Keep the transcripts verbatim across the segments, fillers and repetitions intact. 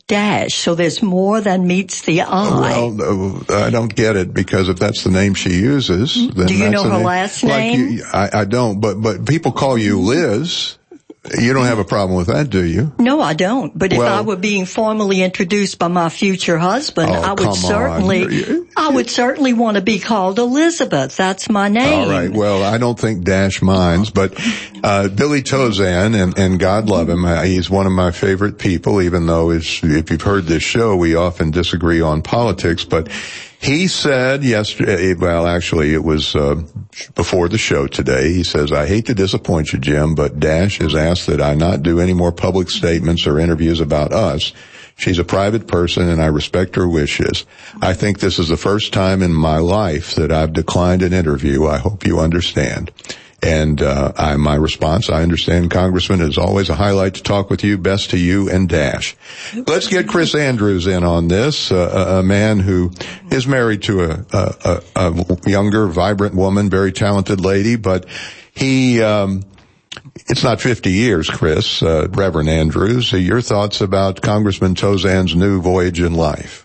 Dash, so there's more than meets the eye. Well, uh, I don't get it, because if that's the name she uses, then do you that's know her name. last like name? You, I, I don't, but but people call you Liz. You don't have a problem with that, do you? No, I don't. But well, if I were being formally introduced by my future husband, oh, I would certainly, on. I would certainly want to be called Elizabeth. That's my name. All right. Well, I don't think Dash minds, but uh Billy Tauzin, and, and God love him, uh, he's one of my favorite people, even though it's, if you've heard this show, we often disagree on politics, but he said yesterday, well, actually, it was uh before the show today. He says, I hate to disappoint you, Jim, but Dash has asked that I not do any more public statements or interviews about us. She's a private person, and I respect her wishes. I think this is the first time in my life that I've declined an interview. I hope you understand. And uh I, my response, I understand, Congressman, is always a highlight to talk with you. Best to you and Dash. Let's get Chris Andrews in on this, uh, a, a man who is married to a, a, a, a younger, vibrant woman, very talented lady, but he, um it's not fifty years, Chris, uh, Reverend Andrews. Your thoughts about Congressman Tauzin's new voyage in life?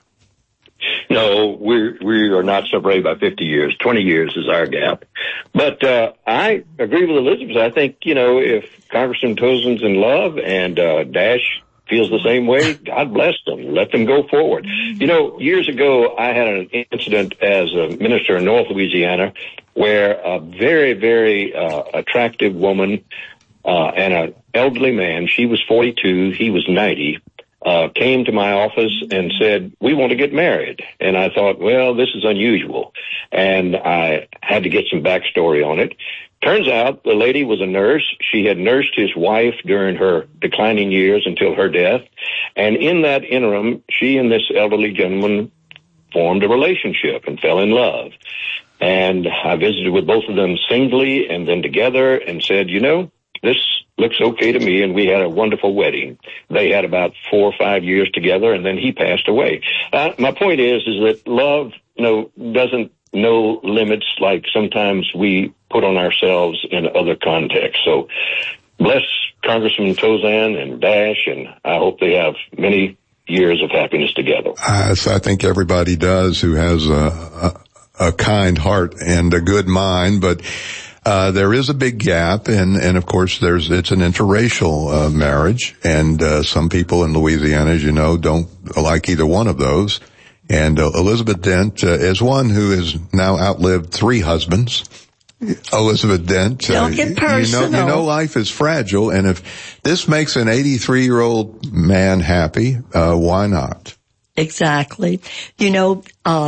No, we're, we are not separated by fifty years. twenty years is our gap. But, uh, I agree with Elizabeth. I think, you know, if Congressman Tauzin's in love and, uh, Dash feels the same way, God bless them. Let them go forward. You know, years ago, I had an incident as a minister in North Louisiana where a very, very, uh, attractive woman, uh, and an elderly man, she was forty-two, he was ninety, Uh, came to my office and said, we want to get married. And I thought, well, this is unusual. And I had to get some backstory on it. Turns out the lady was a nurse. She had nursed his wife during her declining years until her death. And in that interim, she and this elderly gentleman formed a relationship and fell in love. And I visited with both of them singly and then together and said, you know, this looks okay to me, and we had a wonderful wedding. They had about four or five years together, and then he passed away. Uh, my point is, is that love, you know, doesn't know limits like sometimes we put on ourselves in other contexts. So bless Congressman Tauzin and Dash, and I hope they have many years of happiness together. Uh, so I think everybody does who has a, a, a kind heart and a good mind, but Uh, there is a big gap, and, and of course there's, it's an interracial, uh, marriage, and, uh, some people in Louisiana, as you know, don't like either one of those. And, uh, Elizabeth Dent, uh, is one who has now outlived three husbands. Elizabeth Dent, don't uh, get personal. You know, you know life is fragile, and if this makes an eighty-three-year-old man happy, uh, why not? Exactly. You know, uh,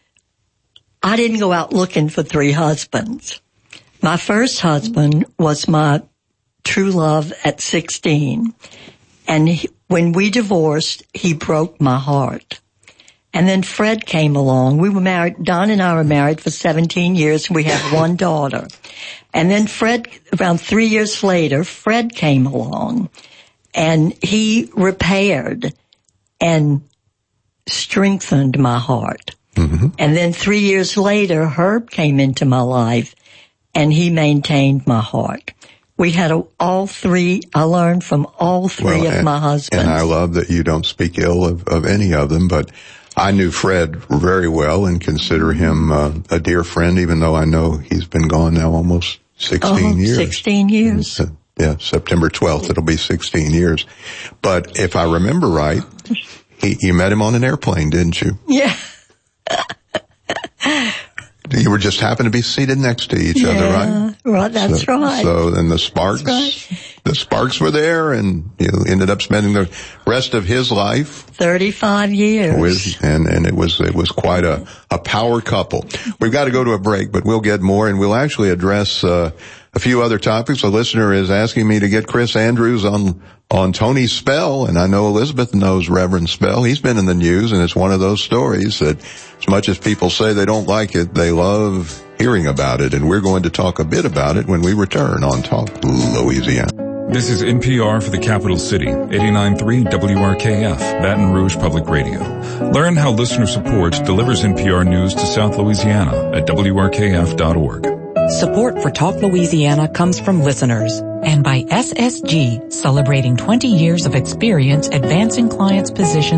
I didn't go out looking for three husbands. My first husband was my true love at sixteen. And he, when we divorced, he broke my heart. And then Fred came along. We were married, Don and I were married for seventeen years, and we had one daughter. And then Fred, around three years later, Fred came along, and he repaired and strengthened my heart. Mm-hmm. And then three years later, Herb came into my life, and he maintained my heart. We had a, all three, I learned from all three well, of and, my husbands. And I love that you don't speak ill of, of any of them, but I knew Fred very well and consider him uh, a dear friend, even though I know he's been gone now almost sixteen oh, years. sixteen years. Uh, yeah, September twelfth, it'll be sixteen years. But if I remember right, he, you met him on an airplane, didn't you? Yeah. You were just happened to be seated next to each yeah, other, right? Right, that's so, right. So then the sparks, right. the sparks were there, and you ended up spending the rest of his life thirty-five years with, and and it was it was quite a a power couple. We've got to go to a break, but we'll get more, and we'll actually address uh, a few other topics. A listener is asking me to get Chris Andrews on on Tony Spell, and I know Elizabeth knows Reverend Spell. He's been in the news, and it's one of those stories that, as much as people say they don't like it, they love hearing about it, and we're going to talk a bit about it when we return on Talk Louisiana. This is N P R for the capital city, eighty-nine point three W R K F, Baton Rouge Public Radio. Learn how listener support delivers N P R news to South Louisiana at W R K F dot org. Support for Talk Louisiana comes from listeners and by S S G, celebrating twenty years of experience advancing clients' positions